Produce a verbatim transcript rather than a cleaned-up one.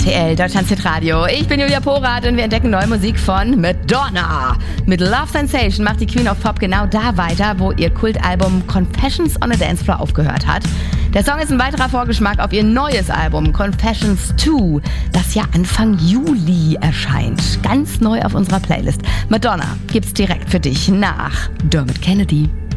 R T L, Deutschlands Hitradio. Ich bin Julia Porath und wir entdecken neue Musik von Madonna. Mit Love Sensation macht die Queen of Pop genau da weiter, wo ihr Kultalbum Confessions on a Dance Floor aufgehört hat. Der Song ist ein weiterer Vorgeschmack auf ihr neues Album Confessions zwei, das ja Anfang Juli erscheint. Ganz neu auf unserer Playlist. Madonna gibt's direkt für dich nach Dermot Kennedy.